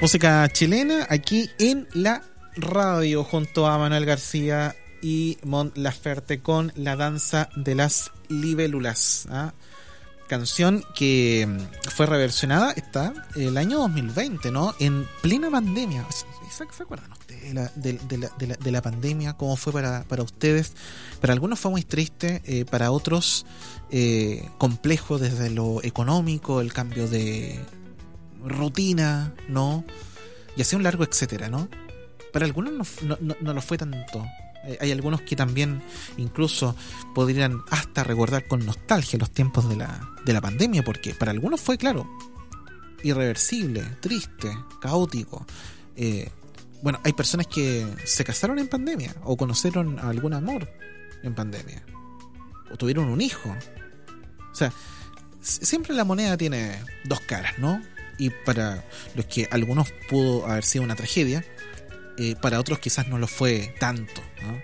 Música chilena aquí en la radio junto a Manuel García y Mon Laferte con La danza de las libélulas, canción que fue reversionada el año 2020, ¿no? En plena pandemia. ¿Se acuerdan ustedes de la pandemia? ¿Cómo fue para ustedes? Para algunos fue muy triste, para otros complejo desde lo económico, el cambio de rutina, ¿no? Y así un largo etcétera, ¿no? Para algunos no lo fue tanto. Hay algunos que también incluso podrían hasta recordar con nostalgia los tiempos de la pandemia, porque para algunos fue, claro, irreversible, triste, caótico. Bueno, hay personas que se casaron en pandemia o conocieron a algún amor en pandemia o tuvieron un hijo. O sea, siempre la moneda tiene dos caras, ¿no? Y para los que algunos pudo haber sido una tragedia, para otros quizás no lo fue tanto, ¿no?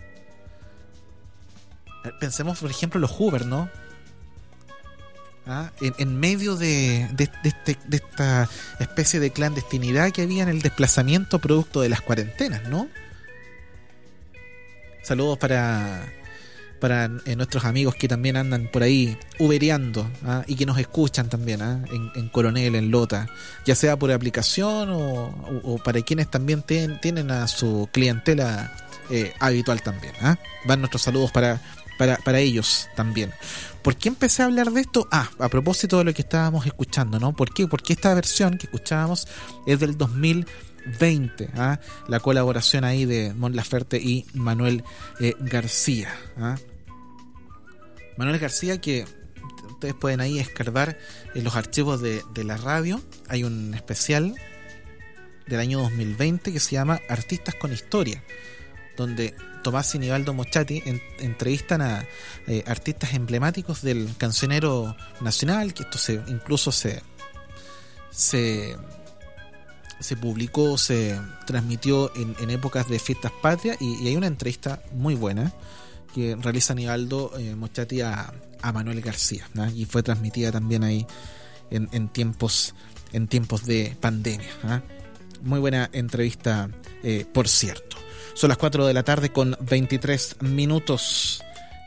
Pensemos, por ejemplo, los Hoover, ¿no? En medio de esta especie de clandestinidad que había en el desplazamiento producto de las cuarentenas, ¿no? Saludos para nuestros amigos que también andan por ahí ubereando, y que nos escuchan también, en Coronel, en Lota, ya sea por aplicación o para quienes también tienen a su clientela habitual también. Van nuestros saludos para ellos también. ¿Por qué empecé a hablar de esto? A propósito de lo que estábamos escuchando, ¿no? ¿Por qué? Porque esta versión que escuchábamos es del 2020, la colaboración ahí de Mon Laferte y Manuel García. Manuel García, que ustedes pueden ahí escarbar en los archivos de la radio. Hay un especial del año 2020 que se llama Artistas con Historia, donde Tomás y Nivaldo Mochati entrevistan a artistas emblemáticos del cancionero nacional, que esto incluso se publicó, se transmitió en épocas de fiestas patrias, y hay una entrevista muy buena que realiza Nivaldo Mochati a Manuel García, ¿no? Y fue transmitida también ahí en tiempos de pandemia, ¿no? Muy buena entrevista, por cierto. Son las 4 de la tarde con 23 minutos.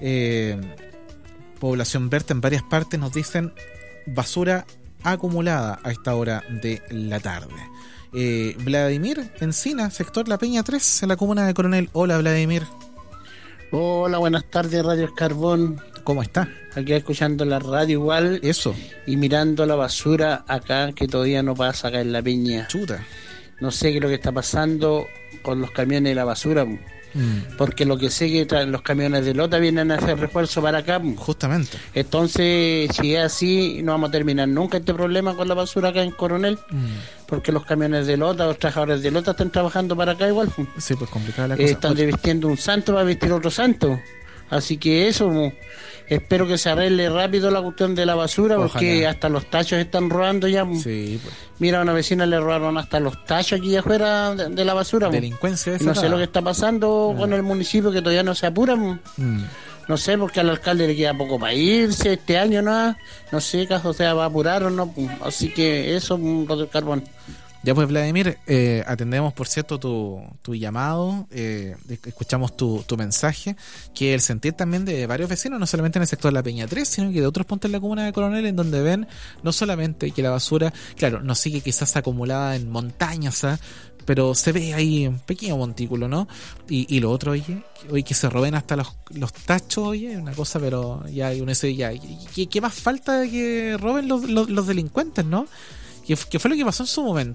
Población Berta, en varias partes nos dicen basura acumulada a esta hora de la tarde. Vladimir Encina, sector La Peña 3, en la comuna de Coronel. Hola, Vladimir. Hola, buenas tardes, Radio Carbón. ¿Cómo está? Aquí escuchando la radio igual. Eso. Y mirando la basura acá, que todavía no pasa acá en La Peña. Chuta. No sé qué es lo que está pasando con los camiones de la basura, porque lo que sé que los camiones de Lota vienen a hacer refuerzo para acá. Justamente. Entonces, si es así, no vamos a terminar nunca este problema con la basura acá en Coronel, porque los camiones de Lota, los trabajadores de Lota están trabajando para acá igual. Sí, pues complicada la cosa. Están desvistiendo un santo para vestir otro santo. Así que eso, espero que se arregle rápido la cuestión de la basura. Ojalá. Porque hasta los tachos están robando ya. Sí, pues. Mira, a una vecina le robaron hasta los tachos aquí afuera de la basura. Delincuencia esa. No sé lo que está pasando con el municipio, que todavía no se apura. No sé, porque al alcalde le queda poco para irse este año, ¿no? No sé, caso sea, va a apurar o no. Así que eso, Rodrigo Carbón. Ya pues, Vladimir, atendemos, por cierto, tu llamado, escuchamos tu mensaje, que el sentir también de varios vecinos, no solamente en el sector de La Peña 3, sino que de otros puntos de la comuna de Coronel, en donde ven no solamente que la basura, claro, no sigue quizás acumulada en montañas, pero se ve ahí un pequeño montículo, ¿no? Y lo otro, oye, que se roben hasta los tachos, oye, una cosa, pero ya uno dice, ya, ¿qué más falta de que roben los delincuentes, ¿no? Que fue lo que pasó en su momento.